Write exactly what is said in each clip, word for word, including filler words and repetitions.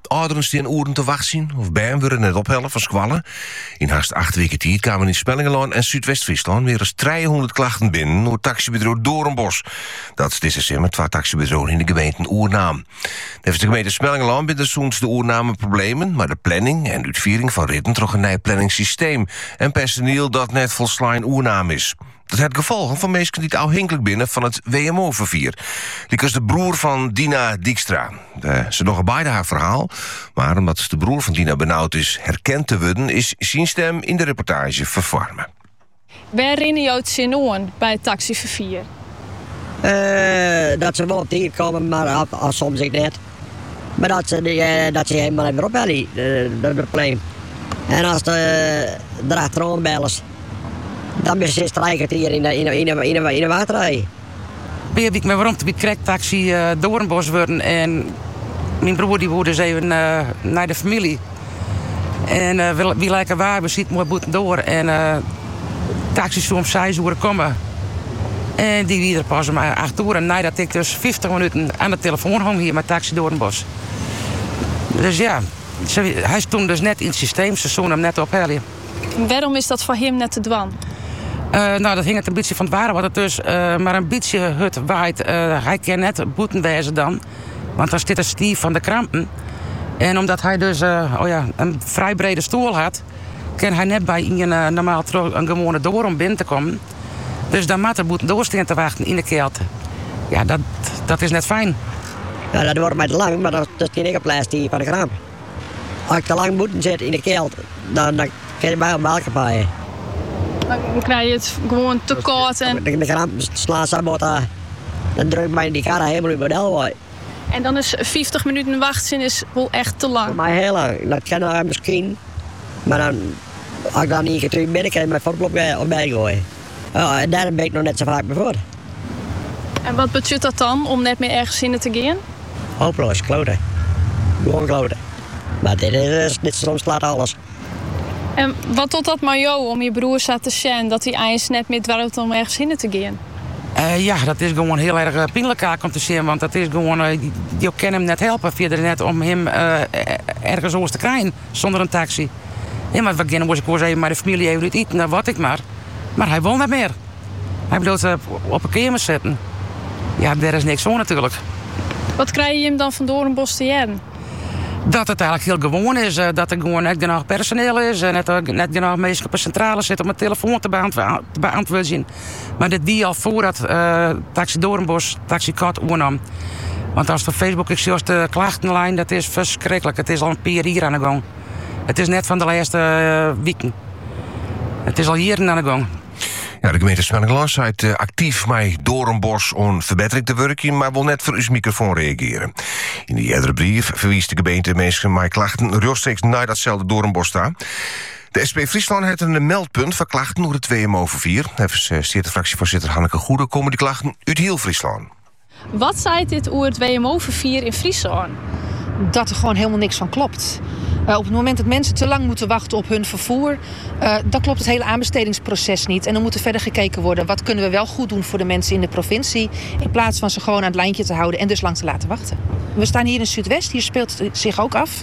ouderen die een oeren te wacht zien, of bijen worden net ophellen van squallen. In haast acht weken tijd kwamen in Spellingelaan en Zuidwest-Friesland weer eens driehonderd klachten binnen door het taxibedrijf Doornbos. Dat is deze zomer twee taxibedrijven in de gemeente Oernaam. Heeft de gemeente Spellingelaan binnen soms de Oernamen problemen, maar de planning en uitvoering van ritten trok een nieuw planningssysteem en personeel dat net volslaan Oernaam is. Dat het gevolgen van mensen die afhankelijk binnen van het W M O-vervier. Die is de broer van Dina Dijkstra. De, ze nog beide haar verhaal, maar omdat de broer van Dina benauwd is herkend te worden, is zijn stem in de reportage verwarmen. Waar herinner je het zin aan bij het taxivervier? Uh, dat ze wel op die komen, maar af, af, soms ik net. Maar dat ze, uh, dat ze helemaal even opbellen, uh, dat is het probleem. En als de uh, erachteraan bellen, dan ben je strijkert hier in de, in de, in de, in de, in de waterrij. Weet ik me waarom de krijgtaxi uh, Doornbos worden en mijn broer die woorde even uh, naar de familie. En uh, wie, wie lijken waar, we zitten mooi boeten door en uh, taxis zo om zes uur komen. En die weer pas om acht uur en nadat ik dus vijftig minuten aan de telefoon hang hier met taxi Doornbos. Dus ja, ze, hij stond dus net in het systeem, ze zouden hem net ophellen. Waarom is dat voor hem net te dwan? Uh, nou, dat hing het een beetje van het ware wat het dus, uh, maar een beetje hut waait. Uh, hij kan net boeten wezen dan, want dan zit een stief van de krampen. En omdat hij dus uh, oh ja, een vrij brede stoel had, kan hij net bij een uh, normaal tro- een gewone door om binnen te komen. Dus dan moet er boeten doorstaan te wachten in de kelte. Ja, dat, dat is net fijn. Ja, dat wordt mij te lang, maar dat, dat is geen enkel pleister van de kramp. Als ik te lang boeten zit in de kelte, dan, dan kan je bij een balken paaien. Dan krijg je het gewoon te kort. En... De, de kramp slaat sabota. Dan drukt mij die kar helemaal in mijn model. En dan is vijftig minuten wachten is wel echt te lang. Voor mij heel lang. Dat kan nou misschien. Maar dan, als ik dan niet terug binnen kan, mijn voortblok opbij gooien. Oh, en daarom ben ik nog net zo vaak voor. En wat betekent dat dan om net meer ergens in te gaan? Hopeloos, kloten. Gewoon kloten. Maar dit is, dit soms slaat alles. En wat tot dat maar jou om je broer zat te zien dat hij eens net meer dwarrelt om ergens in te gaan? Uh, ja, dat is gewoon heel erg uh, pijnlijk om te zien, want dat is gewoon, uh, je kan hem net helpen via net om hem uh, ergens oors te krijgen zonder een taxi. Ja, maar we gaan moest ik wel even maar de familie even niet eten, dan wat ik maar. Maar hij wil niet meer. Hij wil uh, op een kamer zetten. Ja, daar is niks zo natuurlijk. Wat krijg je hem dan van Doornbos te jaren? Dat het eigenlijk heel gewoon is, uh, dat er gewoon net genoeg personeel is en net, uh, net genoeg mensen op de centrale zitten om een telefoon te, beantwo- te beantwoorden. Maar dit die al voordat uh, Taxi Doornbos, Taxi Kat oernam. Want als op Facebook ik zie als de klachtenlijn, dat is verschrikkelijk. Het is al een paar jaar aan de gang. Het is net van de laatste uh, weken. Het is al jaren aan de gang. Ja, de gemeente Spellingelaan zijt uh, actief met Doornbos om verbetering te werken, maar wil net voor uw microfoon reageren. In die eerdere brief verwiest de gemeente mensen met klachten rechtstreeks naar datzelfde Doornbos staan. De S P Friesland heeft een meldpunt van klachten door het W M O-vervier. Even steert de fractievoorzitter Hanneke Goede, komen die klachten uit heel Friesland. Wat zei dit over het W M O-vervier in Friesland? Dat er gewoon helemaal niks van klopt. Uh, op het moment dat mensen te lang moeten wachten op hun vervoer, uh, dan klopt het hele aanbestedingsproces niet. En dan moet er verder gekeken worden, wat kunnen we wel goed doen voor de mensen in de provincie, in plaats van ze gewoon aan het lijntje te houden en dus lang te laten wachten. We staan hier in Zuidwest, hier speelt het zich ook af.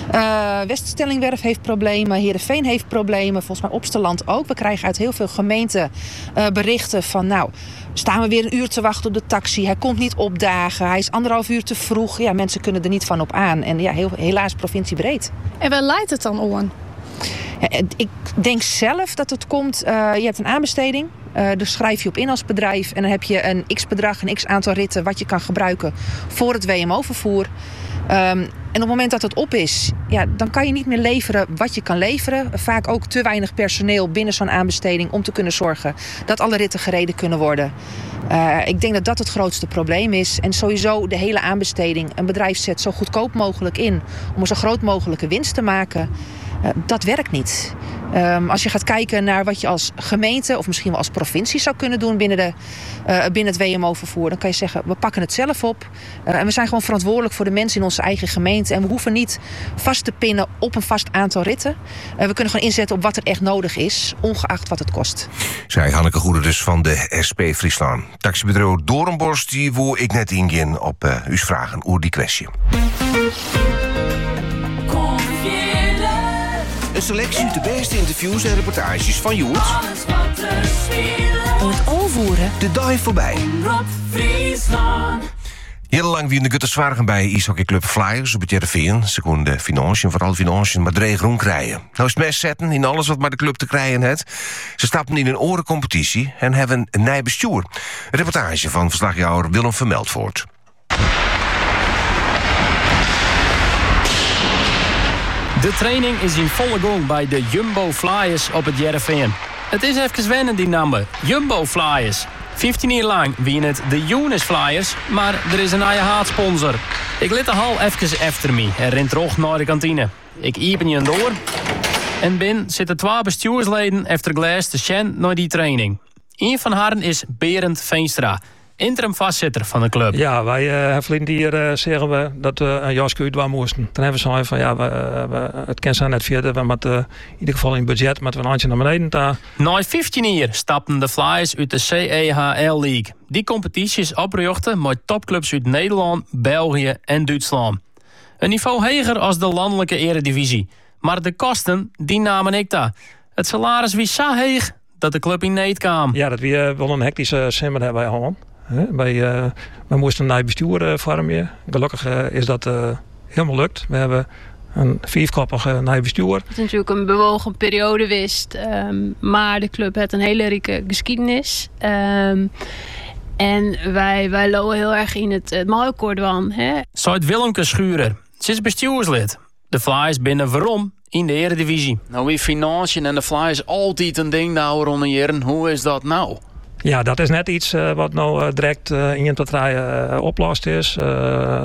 Uh, Weststellingwerf heeft problemen, Heerenveen heeft problemen, volgens mij Opsteland ook. We krijgen uit heel veel gemeenten uh, berichten van, nou, staan we weer een uur te wachten op de taxi, hij komt niet opdagen, hij is anderhalf uur te vroeg. Ja, mensen kunnen er niet van op aan. En ja, heel, helaas provinciebreed. En waar leidt het dan aan? Ja, ik denk zelf dat het komt, uh, je hebt een aanbesteding. Uh, dus schrijf je op in als bedrijf. En dan heb je een x-bedrag, een x-aantal ritten wat je kan gebruiken voor het W M O-vervoer. Um, en op het moment dat het op is, ja, dan kan je niet meer leveren wat je kan leveren. Vaak ook te weinig personeel binnen zo'n aanbesteding om te kunnen zorgen dat alle ritten gereden kunnen worden. Uh, ik denk dat dat het grootste probleem is. En sowieso de hele aanbesteding. Een bedrijf zet zo goedkoop mogelijk in om een zo groot mogelijke winst te maken. Uh, dat werkt niet. Um, als je gaat kijken naar wat je als gemeente of misschien wel als provincie zou kunnen doen binnen, de, uh, binnen het W M O-vervoer, dan kan je zeggen, we pakken het zelf op. Uh, en we zijn gewoon verantwoordelijk voor de mensen in onze eigen gemeente. En we hoeven niet vast te pinnen op een vast aantal ritten. Uh, we kunnen gewoon inzetten op wat er echt nodig is, ongeacht wat het kost. Zei Hanneke Goede dus van de S P Friesland. Taxibedrijf Doornbos, die wil ik net ingin op uh, uw vragen over die kwestie. Een selectie uit de beste interviews en reportages van Joert. Alles wat er speelt. Het overvoeren. De dag voorbij. Rob Friesland. Heel lang wie in de gutte zwaargen bij ishockeyclub Flyers op het Jereveen. Ze konden de financiën, vooral financiën, maar drie groen krijgen. Nou is het mes zetten in alles wat maar de club te krijgen heeft. Ze stappen in een orencompetitie en hebben een nieuw bestuur. Een reportage van verslagjouwer Willem van Meldvoort. De training is in volle gang bij de Jumbo Flyers op het Jereveen. Het is even wennen die namen, Jumbo Flyers. vijftien jaar lang wie het de Younes Flyers, maar er is een nieuwe haatsponsor. Ik liet de hal even efter me en rent terug naar de kantine. Ik iepen je door en binnen zitten twee bestuursleden efter glas te sjen naar die training. Een van hen is Berend Veenstra, interim vastzitter van de club. Ja, wij uh, hebben hier uh, zeggen we dat we een jasje uit moesten. Dan hebben we zo van ja, we, we, het kan zijn net verder. We moeten uh, in ieder geval in budget met een handje naar beneden daar. Na vijftien jaar stapten de Flyers uit de C E H L League. Die competitie is opgericht met topclubs uit Nederland, België en Duitsland. Een niveau hoger als de landelijke eredivisie. Maar de kosten, die namen ik daar. Het salaris was zo hoog dat de club in need kwam. Ja, dat we uh, wel een hectische simmer hebben bij Holland. Wij, uh, wij moesten een nieuw bestuur uh, vormen. Gelukkig uh, is dat uh, helemaal lukt. We hebben een vierkoppig uh, nieuw bestuur. Het is natuurlijk een bewogen periode wist. Um, maar de club heeft een hele rijke geschiedenis. Um, en wij, wij lopen heel erg in het, het Malkoordwan. Zuid Willemke Schurer. Ze is bestuurslid. De Flyers binnen waarom in de Eredivisie. Nou, wie financiën en de Flyers altijd een ding nou rond een jaren. Hoe is dat nou? Ja, dat is net iets uh, wat nou uh, direct uh, in je partijen uh, oplost is. Uh,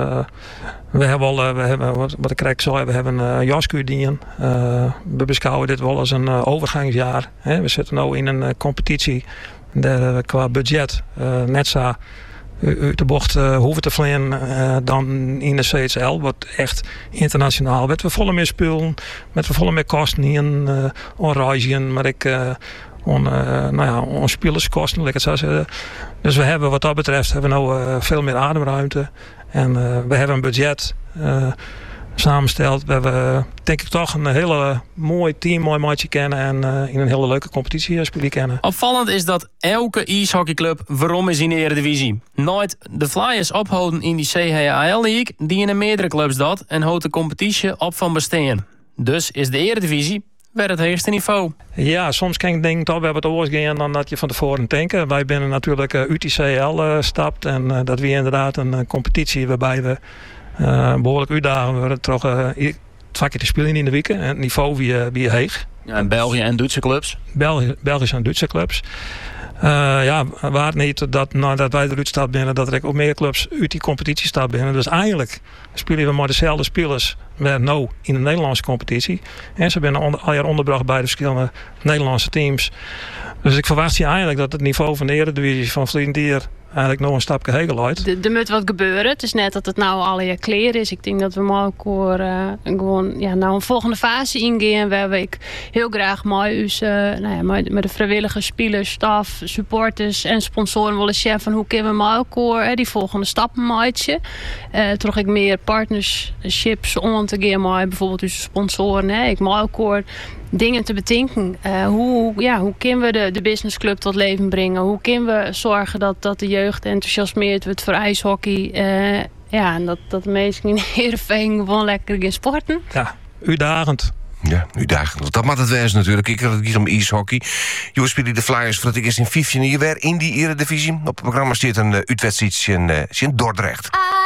we hebben al, uh, we hebben, wat, wat ik krijg zo, we hebben een uh, jaskuurdien. Uh, we beschouwen dit wel als een uh, overgangsjaar. Hè. We zitten nu in een uh, competitie de, uh, qua budget uh, net zo uit de bocht uh, hoeven te vliegen uh, dan in de C S L, wat echt internationaal werd. We volle meer spullen, met we volle meer kosten in uh, onreizen, maar ik uh, on, uh, nou ja, on spelerskosten, laat ik het zo zeggen. Dus we hebben wat dat betreft hebben we nou uh, veel meer ademruimte en uh, we hebben een budget uh, samengesteld. We hebben denk ik toch een hele mooi team, mooi maatje kennen en uh, in een hele leuke competitie spelen kennen. Opvallend is dat elke ijshockeyclub waarom is in de Eredivisie. Nooit de Flyers ophouden in die C H L League, die in een meerdere clubs dat en houdt de competitie op van bestaan. Dus is de Eredivisie weer het hoogste niveau. Ja, soms kan ik denken dat we hebben het oors gaan dan dat je van tevoren denken. Wij zijn natuurlijk uh, uit die C H L uh, stapt en uh, dat we inderdaad een uh, competitie waarbij we Uh, behoorlijk uitdagen. We hebben toch uh, twee keer te spelen in de weken. En het niveau wie, uh, wie heeg. Ja, en België en Duitse clubs? België, Belgische en Duitse clubs. Uh, ja, waar niet dat nadat wij eruit staan binnen, dat er ook meer clubs uit die competitie staan binnen. Dus eigenlijk spelen we maar dezelfde spelers weer nou in de Nederlandse competitie. En ze zijn onder, al jaar onderbracht bij de verschillende Nederlandse teams. Dus ik verwacht je eigenlijk dat het niveau van de Eredivisie van Vliendier eigenlijk nog een stapje hegel uit. Er moet wat gebeuren. Het is net dat het nou alle jaar clear is. Ik denk dat we maar ook uh, gewoon ja, nou een volgende fase ingaan. Waar ik heel graag mooi us, uh, nou ja, met, met de vrijwillige spelers, staf, supporters en sponsoren willen zeggen van hoe kunnen we maar ook uh, die volgende stappen maken. Uh, toch ik meer partnerships om te gaan met bijvoorbeeld onze sponsoren. Hè. Ik mag ook dingen te bedenken. Uh, hoe, ja, hoe kunnen we de, de businessclub tot leven brengen? Hoe kunnen we zorgen dat, dat de jeugd enthousiasmeerd wordt voor ijshockey? Uh, ja, en dat, dat de mensen in Heerenveen gewoon lekker gaan sporten. Ja, uitdagend. Ja, uitdagend. Dat mag het wezen natuurlijk. Ik had het hier om ijshockey. Jongens spelen de Flyers voor het ik is in vijftien jaar weer in die Eredivisie. Op het programma staat een uh, uitwedstrijd in, uh, in Dordrecht.